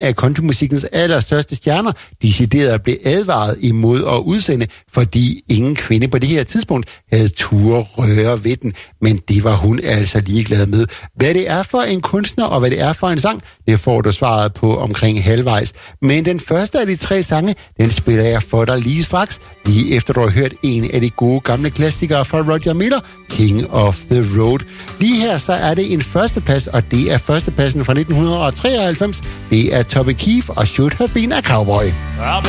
af countrymusikkens allerstørste stjerner decideret blev advaret imod at udsende, fordi ingen kvinde på det her tidspunkt havde turde røre ved den. Men det var hun altså ligeglad med. Hvad det er for en kunstner, og hvad det er for en sang, det får du svaret på omkring halvvejs. Men den første af de 3 sange, den spiller jeg for dig lige straks, lige efter du har hørt en af de gode gamle klassikere fra Roger Miller, King of the Road. Lige her så er det en førsteplads, og det er førstepladsen fra 1993. Det er Toby Keith og Should Have Been a Cowboy. I've